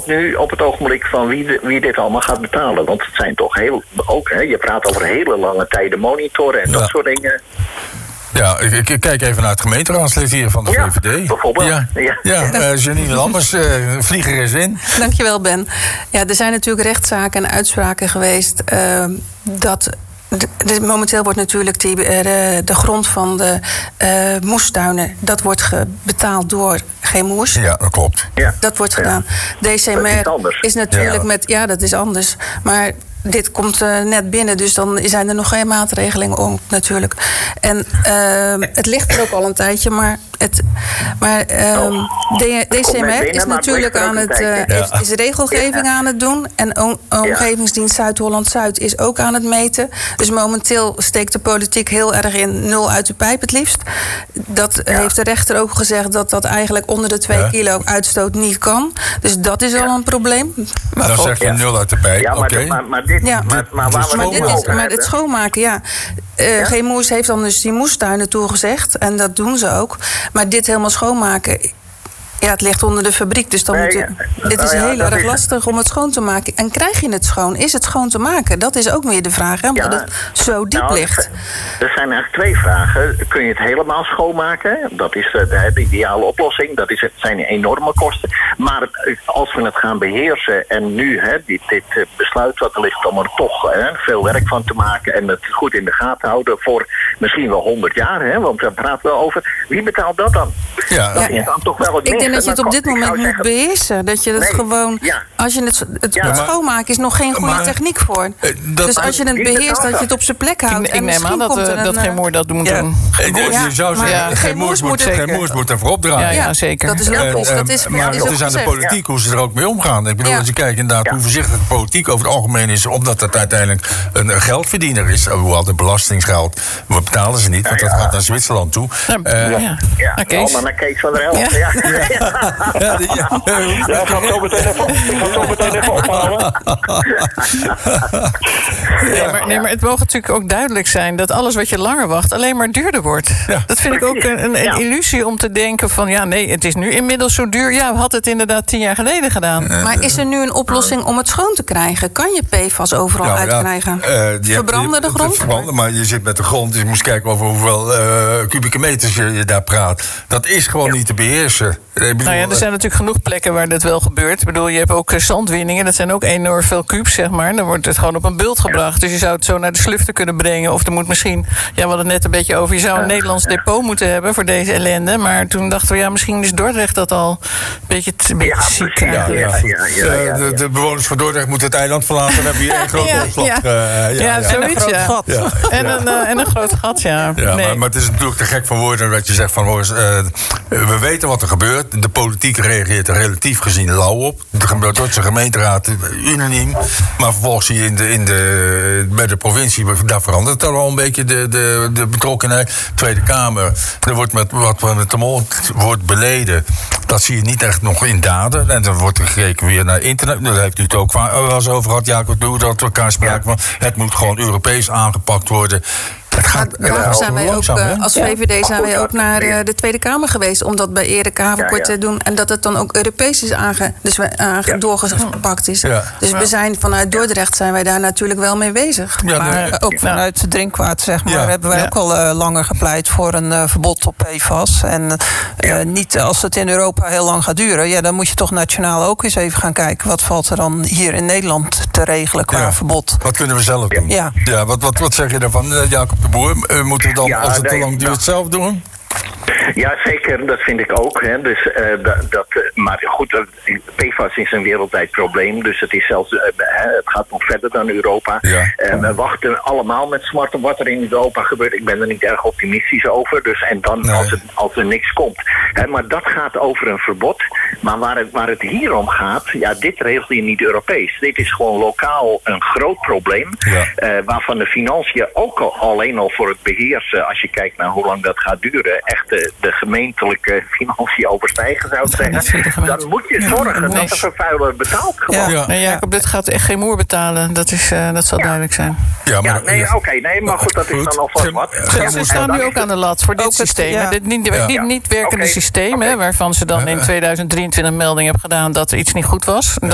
loopt nu op het ogenblik van wie dit allemaal gaat betalen. Want het zijn toch je praat over hele lange tijden monitoren en dat soort dingen. Ja, ik kijk even naar het gemeenteraadslid hier van de VVD. Bijvoorbeeld. Janine Lammers, vlieger is in. Dankjewel, Ben. Ja, er zijn natuurlijk rechtszaken en uitspraken geweest dat... Momenteel wordt natuurlijk de grond van de moestuinen... dat wordt betaald door Chemours. Ja, dat klopt. Ja. Dat wordt gedaan. DCMR is natuurlijk dat is anders. Maar dit komt net binnen, dus dan zijn er nog geen maatregelingen om natuurlijk. En het ligt er ook al een tijdje, maar DCMR is natuurlijk aan het is regelgeving aan het doen. En Omgevingsdienst Zuid-Holland-Zuid is ook aan het meten. Dus momenteel steekt de politiek heel erg in 0 uit de pijp het liefst. Dat heeft de rechter ook gezegd dat eigenlijk onder de 2 kilo uitstoot niet kan. Dus dat is al een probleem. Maar dan zeg je 0 uit de pijp, maar het schoonmaken, Chemours heeft dan dus die moestuinen toegezegd. En dat doen ze ook. Maar dit helemaal schoonmaken... Ja, het ligt onder de fabriek, dus dan dit is heel erg lastig om het schoon te maken. En krijg je het schoon? Is het schoon te maken? Dat is ook weer de vraag, hè, omdat het zo diep ligt. Er zijn eigenlijk 2 vragen. Kun je het helemaal schoonmaken? Dat is de ideale oplossing. Dat zijn enorme kosten. Maar als we het gaan beheersen en nu dit besluit wat er ligt om er toch veel werk van te maken en het goed in de gaten houden voor misschien wel 100 jaar, want daar praten we over. Wie betaalt dat dan? Dat is dan toch wel het minste. Ik denk dat je het op dit moment moet beheersen. Dat je het gewoon... Als je het schoonmaken is nog geen goede techniek voor. Dus als je het beheerst, dat je het op zijn plek houdt. Ik neem aan dat Chemours dat moet doen. Je zou zeggen, Chemours moet ervoor opdraaien. Ja, zeker. Dat is logisch. Maar het is aan de politiek hoe ze er ook mee omgaan. Ik bedoel, als je kijkt inderdaad hoe voorzichtig de politiek over het algemeen is, omdat het uiteindelijk een geldverdiener is. Hoewel de belastingsgeld betalen ze niet, want dat gaat naar Zwitserland toe. Allemaal naar Kees van der Helft. Ik ga zo meteen even ophalen. Maar het mogen natuurlijk ook duidelijk zijn dat alles wat je langer wacht alleen maar duurder wordt. Ja. Dat vind ik ook een illusie om te denken van het is nu inmiddels zo duur. Ja, we hadden het inderdaad 10 jaar geleden gedaan. Maar is er nu een oplossing om het schoon te krijgen? Kan je PFAS overal uitkrijgen? Verbranden de grond? Verbranden, maar je zit met de grond, dus je moet kijken over hoeveel kubieke meters je daar praat. Dat is gewoon niet te beheersen. Er zijn natuurlijk genoeg plekken waar dat wel gebeurt. Ik bedoel, je hebt ook zandwinningen. Dat zijn ook enorm veel kubus, zeg maar. Dan wordt het gewoon op een bult gebracht. Dus je zou het zo naar de slufte kunnen brengen. Of er moet misschien... we hadden het net een beetje over... Je zou een Nederlands depot moeten hebben voor deze ellende. Maar toen dachten we, misschien is Dordrecht dat al een beetje ziek. De bewoners van Dordrecht moeten het eiland verlaten. Dan heb je een groot opslag. Zoiets, En een groot gat, maar het is natuurlijk te gek voor woorden dat je zegt van... we weten wat er gebeurt. De politiek reageert er relatief gezien lauw op. De Dordtse gemeenteraad unaniem. Maar vervolgens zie je bij de provincie... daar verandert het al een beetje de betrokkenheid. Tweede Kamer, er wordt met tumult wordt beleden. Dat zie je niet echt nog in daden. En dan wordt er gekeken weer naar internet. Daar heeft u het ook wel eens over gehad, Jacob, dat we elkaar spraken van... het moet gewoon Europees aangepakt worden... Daarom zijn wij ook, als VVD zijn wij ook naar de Tweede Kamer geweest... om dat bij Erik Haverkort te doen. En dat het dan ook Europees is doorgepakt is. Ja. Dus we zijn vanuit Dordrecht zijn wij daar natuurlijk wel mee bezig. Maar ook vanuit drinkwater, zeg maar, hebben wij ook al langer gepleit... voor een verbod op PFAS. En niet als het in Europa heel lang gaat duren... dan moet je toch nationaal ook eens even gaan kijken... wat valt er dan hier in Nederland te regelen qua verbod. Wat kunnen we zelf doen? Wat zeg je daarvan, Jacob de Boer? Moeten we dan, als het te lang duurt, zelf doen? Ja, zeker. Dat vind ik ook. Dus, maar goed, PFAS is een wereldwijd probleem. Dus het is zelfs, het gaat nog verder dan Europa. Ja. We wachten allemaal met smart op wat er in Europa gebeurt. Ik ben er niet erg optimistisch over. Dus, en dan als er niks komt. Maar dat gaat over een verbod. Maar waar het hier om gaat, dit regelt je niet Europees. Dit is gewoon lokaal een groot probleem. Ja. Waarvan de financiën ook alleen al voor het beheersen, als je kijkt naar hoe lang dat gaat duren, echt de gemeentelijke financiën overstijgen, zou ik zeggen. Dan moet je zorgen dat de vervuiler betaalt gewoon. Jacob, dit gaat echt geen moer betalen. Dat zal duidelijk zijn. Maar goed, dat is dan alvast wat. Ze staan nu ook aan de lat voor dit systeem. Dit niet werkende systeem, waarvan ze dan in 2023 melding hebben gedaan dat er iets niet goed was.